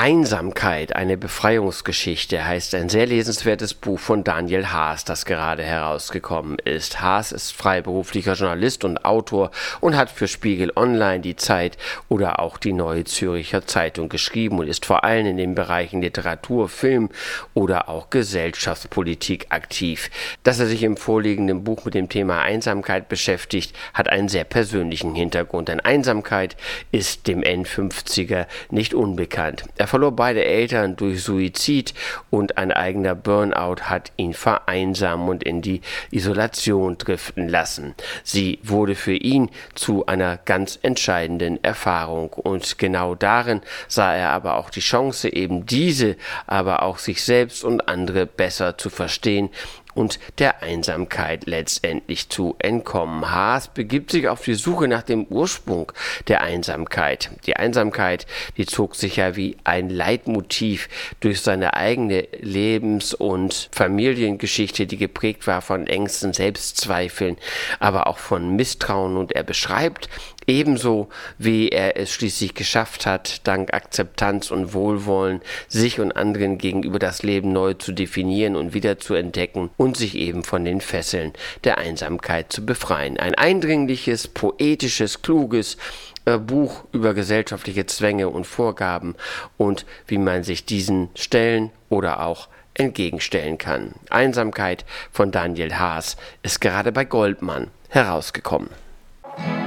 Einsamkeit, eine Befreiungsgeschichte, heißt ein sehr lesenswertes Buch von Daniel Haas, das gerade herausgekommen ist. Haas ist freiberuflicher Journalist und Autor und hat für Spiegel Online, die Zeit oder auch die Neue Zürcher Zeitung geschrieben und ist vor allem in den Bereichen Literatur, Film oder auch Gesellschaftspolitik aktiv. Dass er sich im vorliegenden Buch mit dem Thema Einsamkeit beschäftigt, hat einen sehr persönlichen Hintergrund, denn Einsamkeit ist dem N50er nicht unbekannt. Er verlor beide Eltern durch Suizid und ein eigener Burnout hat ihn vereinsamen und in die Isolation driften lassen. Sie wurde für ihn zu einer ganz entscheidenden Erfahrung und genau darin sah er aber auch die Chance, eben diese, aber auch sich selbst und andere besser zu verstehen und der Einsamkeit letztendlich zu entkommen. Haas begibt sich auf die Suche nach dem Ursprung der Einsamkeit. Die Einsamkeit, die zog sich ja wie ein Leitmotiv durch seine eigene Lebens- und Familiengeschichte, die geprägt war von Ängsten, Selbstzweifeln, aber auch von Misstrauen. Und er beschreibt ebenso, wie er es schließlich geschafft hat, dank Akzeptanz und Wohlwollen, sich und anderen gegenüber das Leben neu zu definieren und wieder zu entdecken und sich eben von den Fesseln der Einsamkeit zu befreien. Ein eindringliches, poetisches, kluges Buch über gesellschaftliche Zwänge und Vorgaben und wie man sich diesen stellen oder auch entgegenstellen kann. Einsamkeit von Daniel Haas ist gerade bei Goldmann herausgekommen.